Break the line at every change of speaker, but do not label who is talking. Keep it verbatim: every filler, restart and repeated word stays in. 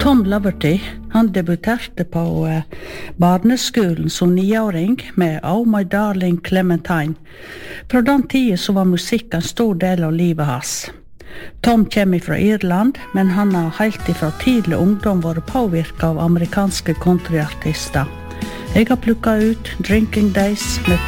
Tom Loverty, han debuterte på uh, barneskolen som niåring med Oh My Darling Clementine. Fra den tiden så var musikk en stor del av livet hans. Tom kommer fra Irland, men han har helt ifra tidlig ungdom vært påvirket av amerikanske countryartister. Jeg har plukket ut Drinking Days med